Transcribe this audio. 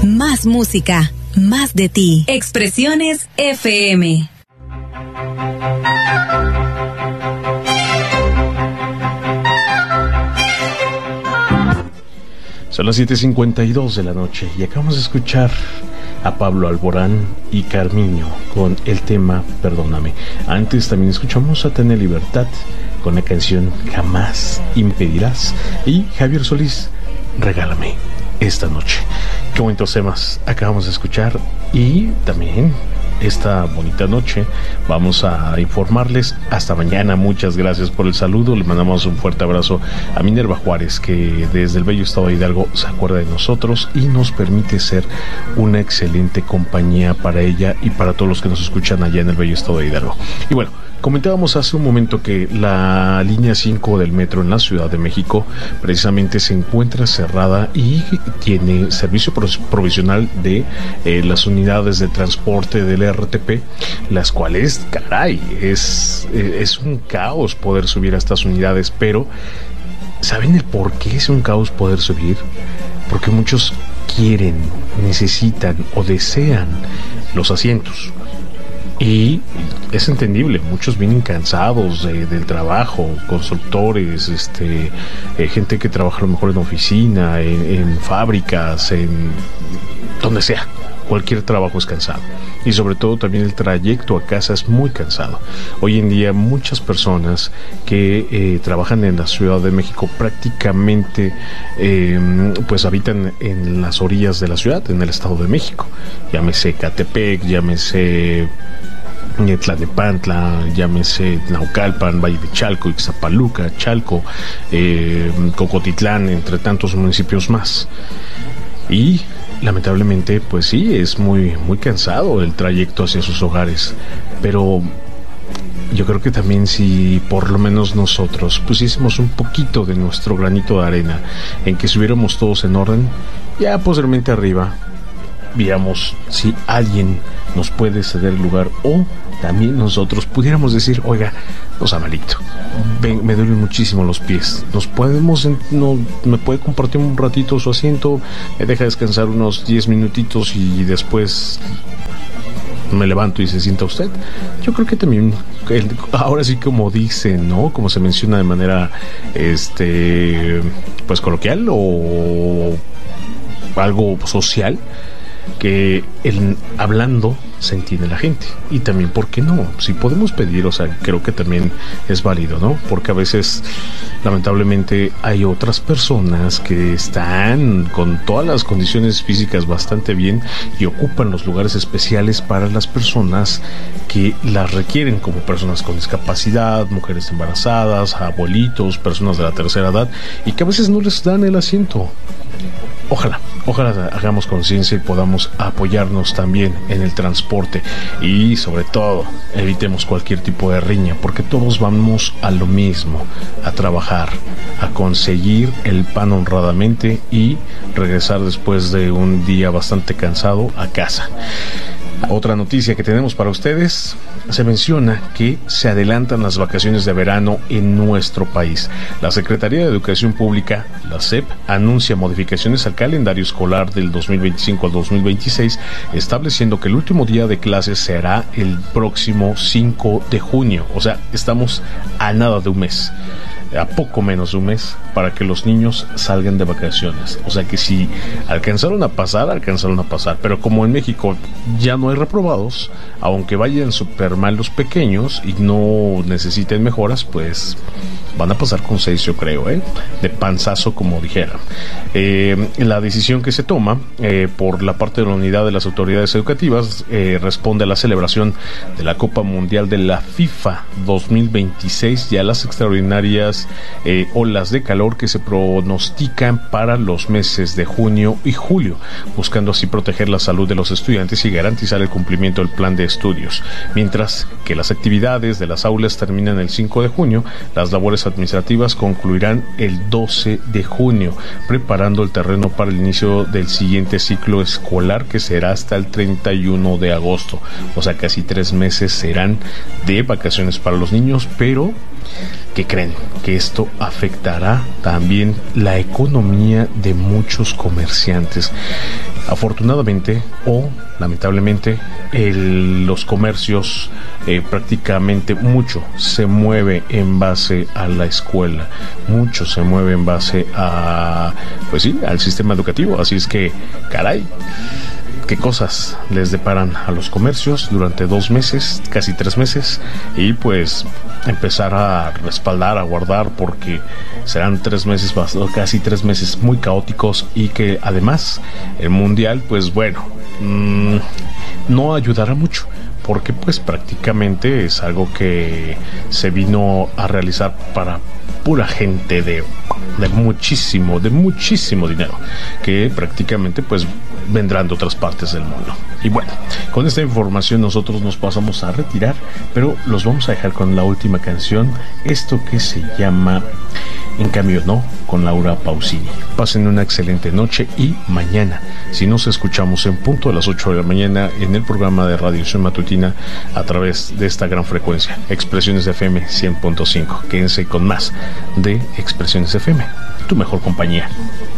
Más música, más de ti. Expresiones FM. Son las 7:52 de la noche y acabamos de escuchar a Pablo Alborán y Carmiño con el tema Perdóname. Antes también escuchamos a Tener Libertad con la canción Jamás Impedirás y Javier Solís, Regálame esta noche. Qué bonitos temas acabamos de escuchar y también esta bonita noche vamos a informarles. Hasta mañana. Muchas gracias por el saludo. Le mandamos un fuerte abrazo a Minerva Juárez, que desde el bello estado de Hidalgo se acuerda de nosotros y nos permite ser una excelente compañía para ella y para todos los que nos escuchan allá en el bello estado de Hidalgo. Y bueno, comentábamos hace un momento que la línea 5 del metro en la Ciudad de México precisamente se encuentra cerrada y tiene servicio provisional de las unidades de transporte del RTP, las cuales, caray, es un caos poder subir a estas unidades. Pero ¿saben el por qué es un caos poder subir? Porque muchos quieren, necesitan o desean los asientos. Y es entendible, muchos vienen cansados del trabajo, constructores, gente que trabaja a lo mejor en oficina, en fábricas, en donde sea. Cualquier trabajo es cansado y sobre todo también el trayecto a casa es muy cansado. Hoy en día muchas personas que trabajan en la Ciudad de México prácticamente pues habitan en las orillas de la ciudad, en el Estado de México. Llámese Catepec, llámese Tlalnepantla, llámese Naucalpan, Valle de Chalco, Ixtapaluca, Chalco, Cocotitlán, entre tantos municipios más. Y lamentablemente, pues sí, es muy, muy cansado el trayecto hacia sus hogares. Pero yo creo que también si por lo menos nosotros pusiésemos un poquito de nuestro granito de arena en que estuviéramos todos en orden, ya posteriormente arriba veamos si alguien nos puede ceder el lugar o también nosotros pudiéramos decir, oiga, no sea malito, me duelen muchísimo los pies, me puede compartir un ratito su asiento, me deja descansar unos 10 minutitos y después me levanto y se sienta usted. Yo creo que también ahora sí, como dicen, ¿no? Como se menciona de manera pues coloquial o algo social, que hablando se entiende la gente. Y también, ¿por qué no? Si podemos pedir, o sea, creo que también es válido, ¿no? Porque a veces, lamentablemente, hay otras personas que están con todas las condiciones físicas bastante bien y ocupan los lugares especiales para las personas que las requieren, como personas con discapacidad, mujeres embarazadas, abuelitos, personas de la tercera edad, y que a veces no les dan el asiento. Ojalá hagamos conciencia y podamos apoyarnos también en el transporte y sobre todo evitemos cualquier tipo de riña, porque todos vamos a lo mismo, a trabajar, a conseguir el pan honradamente y regresar después de un día bastante cansado a casa. Otra noticia que tenemos para ustedes, se menciona que se adelantan las vacaciones de verano en nuestro país. La Secretaría de Educación Pública, la SEP, anuncia modificaciones al calendario escolar del 2025 al 2026, estableciendo que el último día de clases será el próximo 5 de junio. O sea, estamos a nada de un mes, a poco menos de un mes para que los niños salgan de vacaciones. O sea que si alcanzaron a pasar, pero como en México ya no hay reprobados, aunque vayan súper mal los pequeños y no necesiten mejoras, pues van a pasar con 6, yo creo, de panzazo, como dijeran. La decisión que se toma por la parte de la unidad de las autoridades educativas responde a la celebración de la Copa Mundial de la FIFA 2026 y a las extraordinarias olas de calor que se pronostican para los meses de junio y julio, buscando así proteger la salud de los estudiantes y garantizar el cumplimiento del plan de estudios. Mientras que las actividades de las aulas terminan el 5 de junio, las labores administrativas concluirán el 12 de junio, preparando el terreno para el inicio del siguiente ciclo escolar, que será hasta el 31 de agosto. O sea, casi 3 meses serán de vacaciones para los niños, pero ¿Qué creen? Que esto afectará también la economía de muchos comerciantes. Afortunadamente o lamentablemente los comercios prácticamente mucho se mueve en base a la escuela, mucho se mueve en base a, pues sí, al sistema educativo. Así es que, caray, qué cosas les deparan a los comercios durante 2 meses, casi 3 meses, y pues empezar a respaldar, a guardar, porque serán 3 meses, casi 3 meses muy caóticos, y que además el mundial, pues bueno, no ayudará mucho, porque pues prácticamente es algo que se vino a realizar para pura gente de muchísimo dinero, que prácticamente pues vendrán de otras partes del mundo. Y bueno, con esta información nosotros nos pasamos a retirar, pero los vamos a dejar con la última canción, esto que se llama En cambio no, con Laura Pausini. Pasen una excelente noche, y mañana, si nos escuchamos en punto a las 8 de la mañana en el programa de Radiación Matutina a través de esta gran frecuencia, Expresiones FM 100.5. Quédense con más de Expresiones FM, tu mejor compañía.